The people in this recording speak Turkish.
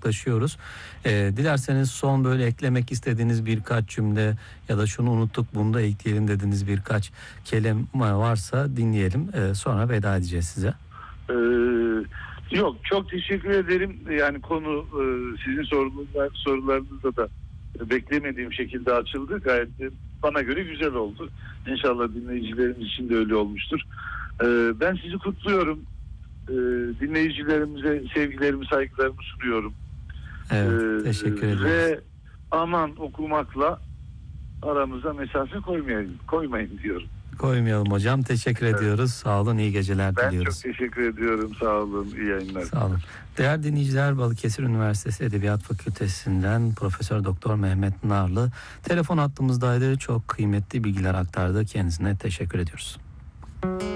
yaklaşıyoruz. Dilerseniz son böyle eklemek istediğiniz birkaç cümle ya da şunu unuttuk bunu da ekleyelim dediğiniz birkaç kelime varsa dinleyelim. Sonra veda edeceğiz size. Yok, çok teşekkür ederim. Yani konu sizin sorularınızda da beklemediğim şekilde açıldı. Gayet de bana göre güzel oldu. İnşallah dinleyicilerimiz için de öyle olmuştur. Ben sizi kutluyorum. Dinleyicilerimize sevgilerimi, saygılarımı sunuyorum. Evet, teşekkür ederim. Ve aman okumakla aramıza mesafe koymayın diyorum. Koymayalım hocam. Teşekkür ediyoruz. Sağ olun. İyi geceler diliyoruz. Ben çok teşekkür ediyorum. Sağ olun. İyi yayınlar. Sağ olun. Değerli dinleyiciler, Balıkesir Üniversitesi Edebiyat Fakültesinden Profesör Doktor Mehmet Narlı telefon hattımızdaydı. Çok kıymetli bilgiler aktardı. Kendisine teşekkür ediyoruz.